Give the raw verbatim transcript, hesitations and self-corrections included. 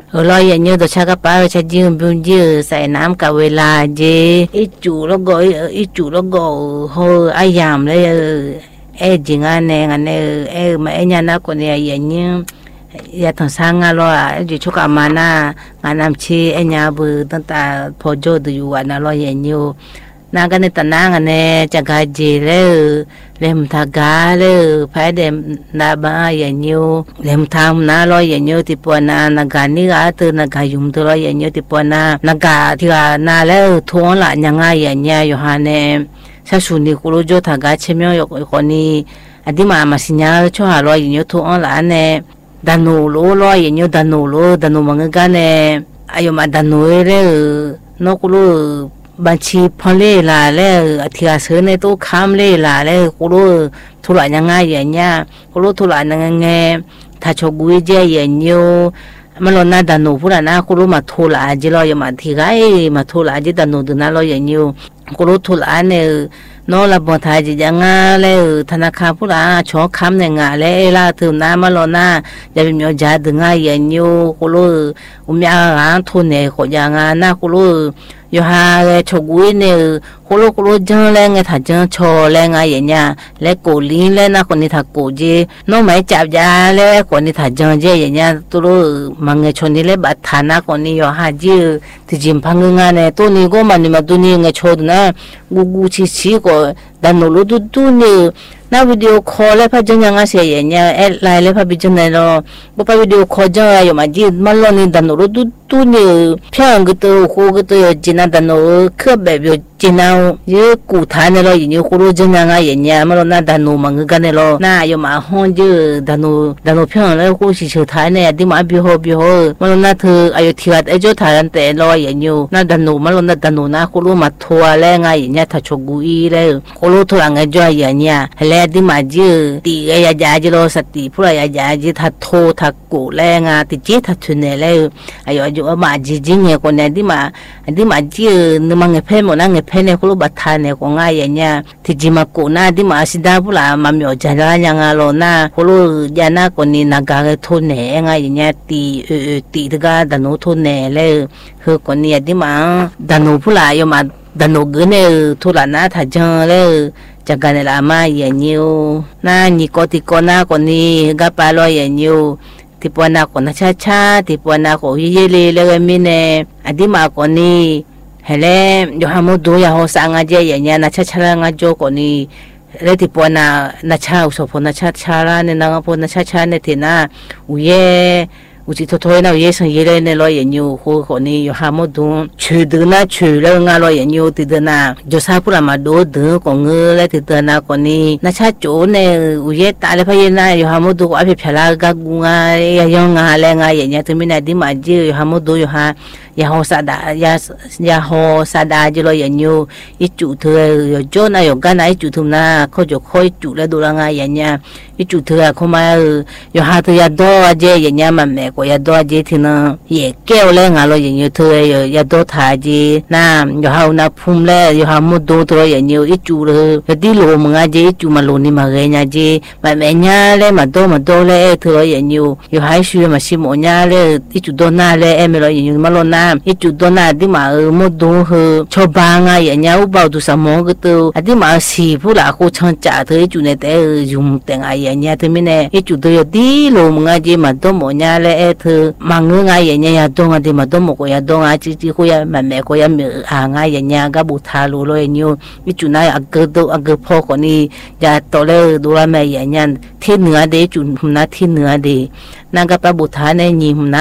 เออลอยอย่างเงี้ยตัวชากระป๋าชาจิ้มบุ้งยืดใส่น้ำกับเวลาเจอีจูแล้วก็อีจูแล้วก็โหไอยามเลยเออเอจิงานเนี่ยงานเนี่ยเออมาเอ็นยานาคนเนี่ยอย่างเงี้ยยาทั้งสางาลอยจุดชุกอามานะงานน้ำชีเอ็นยาบุตั้งแต่พอโจดอยู่วันนั้นลอยอย่างเงี้ยนากันเนี่ยตนางกันเนี่ยจักรเจเลยเล่มทากาเลยภายเดมนาบ้าอย่างเงี้ยเล่มทำนาลอยอย่างเงี้ยที่ปวนานากานี่ก็ตื่นนากายุ่มตัวลอยอย่างเงี้ยที่ปวนานากาที่ว่านาแล้วทวงละยังไงอย่างเงี้ยอยู่ฮะเนี่ยชาชุนีกุโรโจทากาเชมิโอยคนนี้อดีมามาสิญญาช่วยลอยอย่างเงี้ยทวงละเนี่ยดานูโลลอยอย่างเงี้ยดานูโลดานูมังกันเนี่ยอายุมาดานูเลยนกุโลบัญชีพอเล่ลาแล้วอธิอาเสในตู้ค้ามเล่ลาแล้วกูรู้ธุระยังไงอย่างเงี้ยกูรู้ธุระยังไงถ้าชกุยเจอย่างเงี้ยมันเราหน้าดานูพูดนะกูรู้มาธุระจีเราอย่ามาที่ไงมาธุระจีดานูดูน่าเราอย่างเงี้ยกูรู้ธุระเนี่ยนอละบทายจียังไงแล้วธนาคารพูดนะชอค้ามเนี่ยงาแล้วล่ะถึงน้ามันเราหน้าจะเป็นมีอจ่าดึงไงอย่างเงี้ยกูรู้อุ้มยางานทุนเนี่ยขอยังไงนะกูรู้อยู่หาเลยชกุยเนี่ยคุโรคุโรจังเลยไงถ้าจังชอเลยไงอย่างเงี้ยแล้วกูลิ้นเลยนะคนนี้ถ้ากูเจน้องไม่จับยาเลยคนนี้ถ้าจังเจอย่างเงี้ยตัวมังเงชนนี่เลยบัดฐานะคนนี้อยู่หาจีที่จิมพังงานเนี่ยตัวนี้ก็มันนี่มาตัวนี้ไงชดนะกูกูชิชิก็ดันโนรูดูตัวนี้น้าวิดีโอคอลเลยพะจังยังไงเสียอย่างเงี้ยเอไลน์เลยพะบิจังเนี่ยเราบุปผาวิดีโอคอลจังอะไรอยู่มาจีมันลอนี่ดันโนรูดูตัวนี้เพียงก็ตัวคู่ก็ตัวจีน่าดันโนเครือแบบอยู่จีน่าเยอะกูทานเนี่ยเราอย่างเงี้ยคุโรจังยังไงอย่างเงี้ยมันเราหน้าดันโนมังกันเนี่ยเราหน้าอยู่มาห้องเยอะดันโนดันโนเพียงแล้วกูชิเชื่อทานเนี่ยที่มาบิโฮบิโฮมันเราหน้าเธออายุที่วัดไอ้เจ้าทานแต่เราอย่างเงี้ยหน้าดันโนมันเราหน้าดันโนนะคุโรมาทัวร์แล้วไงอย่างเงี้ยถ้าชกุยเลยคุโรทัวร์ไงจ้อยอย่างเงี้ยแล้วที่มาจีตีก็ยาจาจีเราสติพูดยาจาจีถ้าโทถ้ากูแรงอ่ะที่จีถ้าทุนเนี่ยแล้วอายุอายุมาจีจีเนี่ยคนเนี่ยที่มาที่มาจีนึกมังเงเพนหมดนั่งเงเพนเนี่ยคุโรบัตทานเนี่ยก็ง่ายอย่างเงี้ยที่จีมากูน่าที่มาสิดาพูดละมามีอจาระยังไงเราหน้าคุโรยานาคนนี้นักการทุนเนี่ยง่ายอย่างเงี้ยตีเออตีที่ก็ดันโนทุนเนี่ยแล้วคือคนนี้ที่มาดันโนพูดละอยู่มาดันโนเงินเนี่ยทุละนะถ้าจังแล้วจากการละมาอย่างเงี้ยน่านี่ก็ที่ก็น่าคนนี้ก็ไปลอยอย่างเงี้ยที่ปวนาคนช้าช้าที่ปวนาคนเยเลยแล้วก็มีเนี่ยอดีมาคนนี้เฮเลอยู่หามุดูยาหัวสังอาเจอย่างเงี้ยนะช้าช้างอาโจคนนี้แล้วที่ปวนานาชาอุศพนาชาชาลาเนี่ยนางพนาชาชาเนี่ยที่น่าอุเยอุจิตถอยนะอุเยสังเยเลยเนี่ยลอยอย่างเงี้ยคู่คนนี้อยู่หามุดูชื่อดื้อนะชื่อแล้วงาลอยอย่างเงี้ยที่เดินน่ะจอสาพูดมาดูดื้อของเงือแล้วที่เดินน่ะคนนี้นาชาโจเนี่ยอุเยตาเลยพายน่ะอยู่หามุดูอภิพลากากุงายยังงาแรงงาอย่างเงี้ยที่มีนาดิมาจีอยู่หามุดูอยู่หายาหัวสาดายายาหัวสาดาจีลอยอย่างเงี้ยอีจุดเธออยู่โจน่ะอยู่กันน่ะอีจุดทุ่มน่ะเขาจะคอยจุดแล้วดูละงาอย่างเงี้ยอีจุดเธอเขามาอยู่หาเธอยาดอเจอย่างเงี้ยมันแม่ก็ยาดอเจที่น่ะเย่แก้วแล้วงาลอยอย่างเงี้ยเธอยาดอถ่ายจีน่ะอยู่หาหน้าพุ่มแล้วอยู่หามุดูตัวอย่างเงี้ยอีจุดเลยที่โลมึงอาเจอีจุดมาโลนี่มาเงี้ยเจมันแม่เนี่ยเลยมาโตมาโตเลยเธออย่างเงี้ยอยู่หาช่วยมาชิมอเนี่ยเลยอีจุดโดนน่ะเลยเอ็มเลยอย่างเงี้ยมาโลน่ะอีจุดโดนน่ะที่มามุดูเหอชอบบ้างอ่ะอย่างเงี้ยอุบาดูสมองก็ตัวอันที่มาสีผู้หลักกูช่างจ่าเธออีจุดเนี่ยแต่ยุ่งแต่งอะไรอย่างเงี้ยที่มีเนี่ยอีจุดตัวที่โลมึงอาเจมาโตมาเนี่ยเลยเธอมังเงยอย่างเงี้ยยาดงอ่ะที่มาโตมาก็ยาดงอ่ะจีจีก็ยาแม่แม่ก็ยามีอ่างอ่ะอย่างเงี้ยก็บุทาลูเลยเนี่ยอีจุดนั้นอักเกอร์ตัวอักเกอร์พ่อคนนี้ยาโตเลยดูแลแม่อย่างเงี้ยที่เหนือเดจุดหุ่นนะที่เหนือเดนั่งกับปะบุทาเนี่ยยิ่งหุ่นนะ